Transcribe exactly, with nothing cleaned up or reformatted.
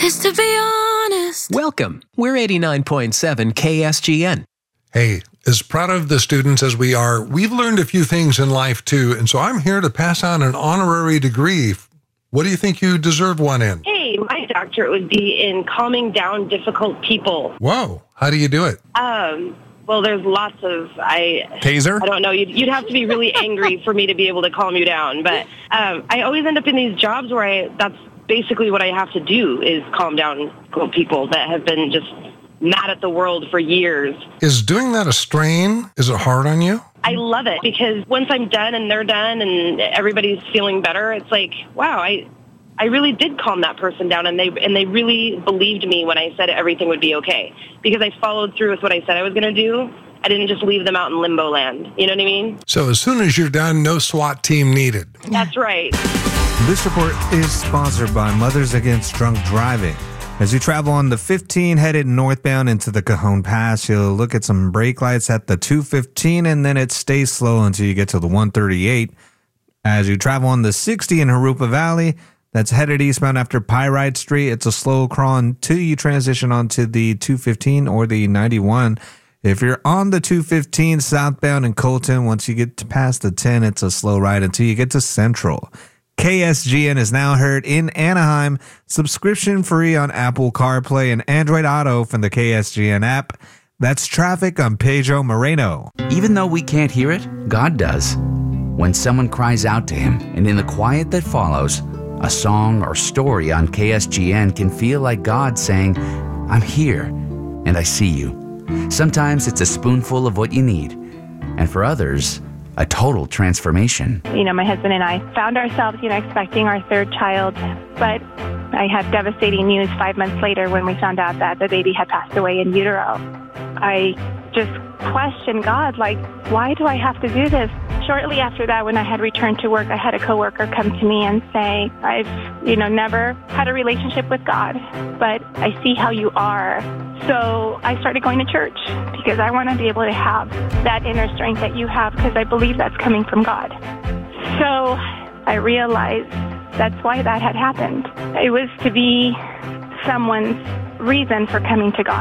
is to be honest. Welcome. We're eighty-nine point seven K S G N. Hey, as proud of the students as we are, we've learned a few things in life too, and so I'm here to pass on an honorary degree. What do you think you deserve one in? Hey, my doctorate would be in calming down difficult people. Whoa, how do you do it? Um, well, there's lots of, I... Taser? I don't know, you'd, you'd have to be really angry for me to be able to calm you down, but um, I always end up in these jobs where I, that's basically what I have to do is calm down people that have been just mad at the world for years. Is doing that a strain? Is it hard on you? I love it because once I'm done and they're done and everybody's feeling better, it's like, wow, I I really did calm that person down, and they and they really believed me when I said everything would be okay because I followed through with what I said I was going to do. I didn't just leave them out in limbo land. You know what I mean? So as soon as you're done, no SWAT team needed. That's right. This report is sponsored by Mothers Against Drunk Driving. As you travel on the fifteen headed northbound into the Cajon Pass, you'll look at some brake lights at the two fifteen, and then it stays slow until you get to the one thirty-eight. As you travel on the sixty in Jurupa Valley, that's headed eastbound after Pyrite Street, it's a slow crawl until you transition onto the two fifteen or the ninety-one. If you're on the two fifteen southbound in Colton, once you get to past the ten, it's a slow ride until you get to Central. K S G N is now heard in Anaheim, subscription free on Apple CarPlay and Android Auto from the K S G N app. That's Traffic on Pedro Moreno. Even though we can't hear it, God does. When someone cries out to him, and in the quiet that follows, a song or story on K S G N can feel like God saying, I'm here, and I see you. Sometimes it's a spoonful of what you need, and for others, a total transformation. You know, my husband and I found ourselves, you know, expecting our third child, but I had devastating news five months later when we found out that the baby had passed away in utero. I just questioned God, like, why do I have to do this? Shortly after that, when I had returned to work, I had a coworker come to me and say, I've, you know, never had a relationship with God, but I see how you are. So I started going to church because I want to be able to have that inner strength that you have because I believe that's coming from God. So I realized that's why that had happened. It was to be someone's reason for coming to God.